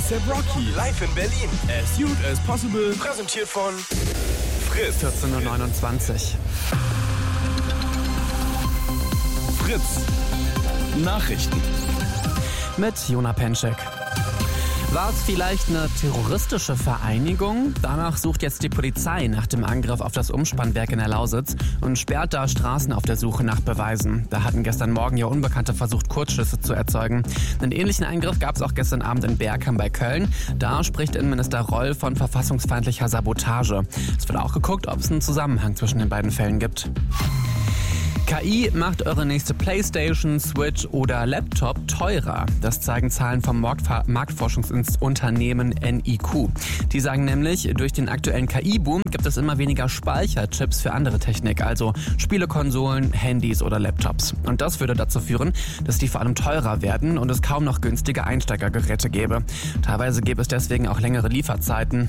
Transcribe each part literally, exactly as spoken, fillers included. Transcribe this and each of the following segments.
A$AP Rocky live in Berlin. As Youth as Possible. Präsentiert von Fritz. vierzehn Uhr neunundzwanzig. Fritz. Nachrichten. Mit Jona Penczek. War es vielleicht eine terroristische Vereinigung? Danach sucht jetzt die Polizei nach dem Angriff auf das Umspannwerk in der Lausitz und sperrt da Straßen auf der Suche nach Beweisen. Da hatten gestern Morgen ja Unbekannte versucht, Kurzschlüsse zu erzeugen. Einen ähnlichen Eingriff gab es auch gestern Abend in Bergheim bei Köln. Da spricht Innenminister Roll von verfassungsfeindlicher Sabotage. Es wird auch geguckt, ob es einen Zusammenhang zwischen den beiden Fällen gibt. K I macht eure nächste Playstation, Switch oder Laptop teurer. Das zeigen Zahlen vom Marktforschungsunternehmen N I Q. Die sagen nämlich, durch den aktuellen K I-Boom gibt es immer weniger Speicherchips für andere Technik, also Spielekonsolen, Handys oder Laptops. Und das würde dazu führen, dass die vor allem teurer werden und es kaum noch günstige Einsteigergeräte gäbe. Teilweise gäbe es deswegen auch längere Lieferzeiten.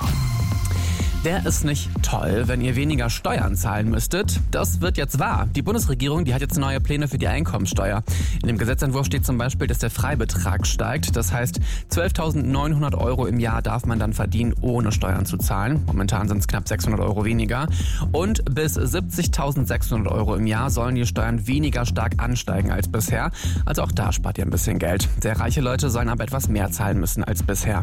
Wäre es nicht toll, wenn ihr weniger Steuern zahlen müsstet? Das wird jetzt wahr. Die Bundesregierung, die hat jetzt neue Pläne für die Einkommensteuer. In dem Gesetzentwurf steht zum Beispiel, dass der Freibetrag steigt. Das heißt, zwölftausendneunhundert Euro im Jahr darf man dann verdienen, ohne Steuern zu zahlen. Momentan sind es knapp sechshundert Euro weniger. Und bis siebzigtausendsechshundert Euro im Jahr sollen die Steuern weniger stark ansteigen als bisher. Also auch da spart ihr ein bisschen Geld. Sehr reiche Leute sollen aber etwas mehr zahlen müssen als bisher.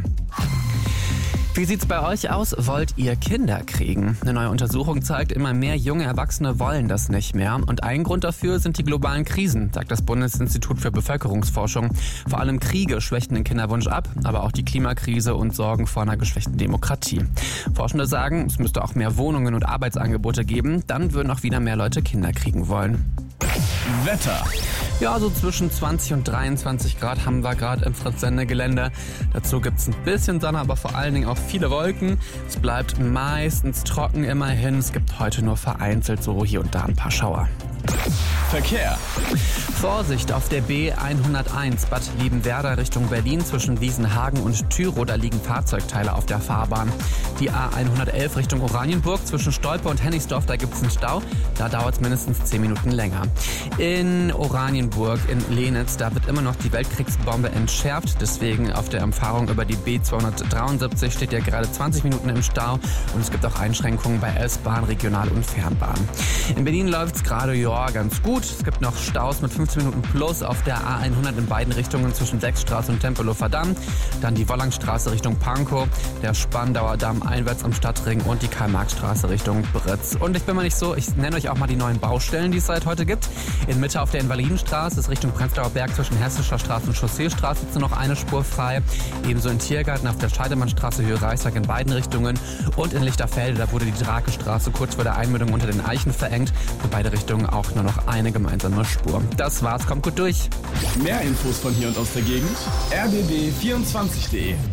Wie sieht's bei euch aus? Wollt ihr Kinder kriegen? Eine neue Untersuchung zeigt, immer mehr junge Erwachsene wollen das nicht mehr. Und ein Grund dafür sind die globalen Krisen, sagt das Bundesinstitut für Bevölkerungsforschung. Vor allem Kriege schwächen den Kinderwunsch ab, aber auch die Klimakrise und sorgen vor einer geschwächten Demokratie. Forschende sagen, es müsste auch mehr Wohnungen und Arbeitsangebote geben, dann würden auch wieder mehr Leute Kinder kriegen wollen. Wetter. Ja, so zwischen zwanzig und dreiundzwanzig Grad haben wir gerade im Fritz-Sende-Gelände. Dazu gibt's ein bisschen Sonne, aber vor allen Dingen auch viele Wolken. Es bleibt meistens trocken immerhin. Es gibt heute nur vereinzelt so hier und da ein paar Schauer. Verkehr. Vorsicht auf der B hunderteins Bad Liebenwerda Richtung Berlin zwischen Wiesenhagen und Tyrow, da liegen Fahrzeugteile auf der Fahrbahn. Die A hundertelf Richtung Oranienburg zwischen Stolpe und Hennigsdorf, da gibt es einen Stau, da dauert es mindestens zehn Minuten länger. In Oranienburg in Lenitz, da wird immer noch die Weltkriegsbombe entschärft, deswegen auf der Umfahrung über die B zweihundertdreiundsiebzig steht ja gerade zwanzig Minuten im Stau und es gibt auch Einschränkungen bei S-Bahn, Regional- und Fernbahn. In Berlin läuft es gerade ja ganz gut, es gibt noch Staus mit fünfzehn Minuten plus auf der A hundert in beiden Richtungen zwischen Sechsstraße und Tempelhofer Damm. Dann die Wollangstraße Richtung Pankow, der Spandauer Damm einwärts am Stadtring und die Karl-Marx-Straße Richtung Britz. Und ich bin mal nicht so, ich nenne euch auch mal die neuen Baustellen, die es seit heute gibt. In Mitte auf der Invalidenstraße ist Richtung Prenzlauer Berg zwischen Hessischer Straße und Chausseestraße ist nur noch eine Spur frei. Ebenso in Tiergarten auf der Scheidemannstraße Höhe Reichstag in beiden Richtungen. Und in Lichterfelde, da wurde die Drake-Straße kurz vor der Einmündung unter den Eichen verengt. Für beide Richtungen auch nur noch eine gemeinsame Spur. Das war's, kommt gut durch. Mehr Infos von hier und aus der Gegend. r b b vierundzwanzig punkt de.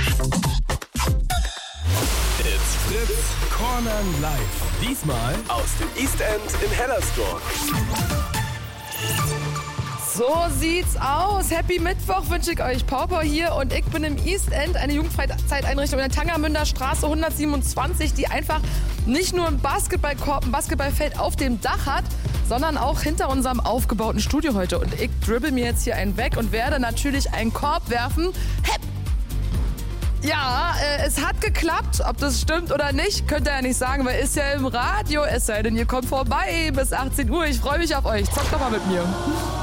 It's Fritz Corner Live. Diesmal aus dem East End in Hellersdorf. So sieht's aus. Happy Mittwoch wünsche ich euch. Pauper hier und ich bin im East End, eine Jugendfreizeiteinrichtung in der Tangermünder Straße hundertsiebenundzwanzig, die einfach nicht nur einen Basketballkorb, ein Basketballfeld auf dem Dach hat, sondern auch hinter unserem aufgebauten Studio heute. Und ich dribbel mir jetzt hier einen weg und werde natürlich einen Korb werfen. Hepp! Ja, äh, es hat geklappt. Ob das stimmt oder nicht, könnt ihr ja nicht sagen, weil ist ja im Radio. Es sei denn, ihr kommt vorbei bis achtzehn Uhr. Ich freue mich auf euch. Zockt doch mal mit mir.